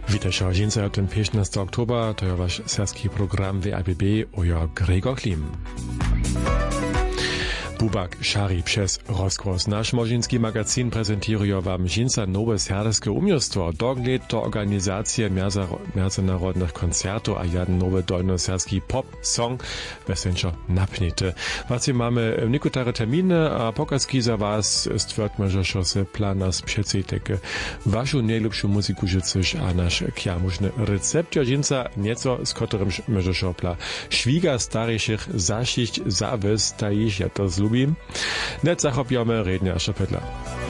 Witajcie, dzień ten 15 oktober, to jest wasz serski program WABB, ojo Gregor Klim. Bubak szari przez rozkłos. Nasz Morzynski magazyn prezentuje wam dżinsa nowe serbskie umiejstwo. Doglet to organizacja międzynarodnych koncertów, a jeden nowy dolnoserski pop-song wesenčo napnite. Właśnie mamy niektóre terminy, a pokazki za was stwierdzmy, że się plan nas przedstawić waszą najlepszą muzykę życzyć, a nasz kjamużny recept dżinsa nieco, z którym może szopla szwiga starszych zaszyć zawys, ta iż ja to zlubim. Net zachopiamy rednia Szapedla.